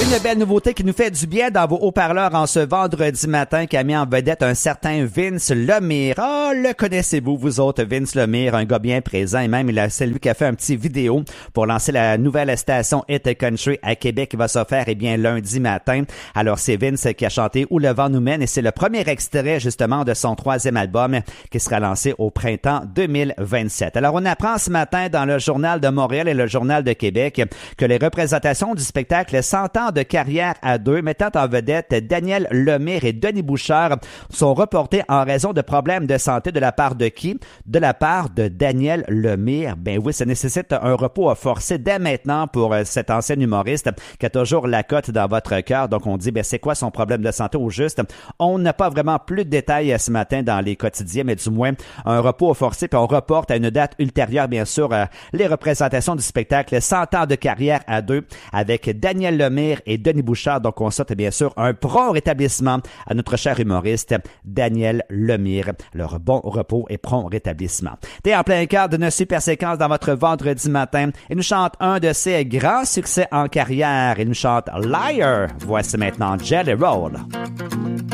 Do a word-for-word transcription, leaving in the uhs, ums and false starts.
Une belle nouveauté qui nous fait du bien dans vos haut-parleurs en ce vendredi matin qui a mis en vedette un certain Vince Lemire. Ah, oh, le connaissez-vous, vous autres, Vince Lemire, un gars bien présent et même il a, c'est lui qui a fait un petit vidéo pour lancer la nouvelle station Hit Country à Québec qui va se faire, eh bien, lundi matin. Alors, c'est Vince qui a chanté Où le vent nous mène et c'est le premier extrait, justement, de son troisième album qui sera lancé au printemps deux mille vingt-sept. Alors, on apprend ce matin dans le Journal de Montréal et le Journal de Québec que les représentations du spectacle cent ans de carrière à deux, mettant en vedette Daniel Lemire et Denis Bouchard, sont reportés en raison de problèmes de santé de la part de qui? De la part de Daniel Lemire. Ben oui, ça nécessite un repos forcé dès maintenant pour cet ancien humoriste qui a toujours la cote dans votre cœur. Donc, on dit, ben c'est quoi son problème de santé au juste? On n'a pas vraiment plus de détails ce matin dans les quotidiens, mais du moins, un repos forcé, puis on reporte à une date ultérieure, bien sûr, les représentations du spectacle cent ans de carrière à deux avec Daniel Lemire et Denis Bouchard. Donc, on souhaite bien sûr un prompt rétablissement à notre cher humoriste Daniel Lemire. Leur bon repos et prompt rétablissement. T'es en plein cœur d'une super séquence dans votre vendredi matin. Il nous chante un de ses grands succès en carrière. Il nous chante Liar. Voici maintenant Jelly Roll.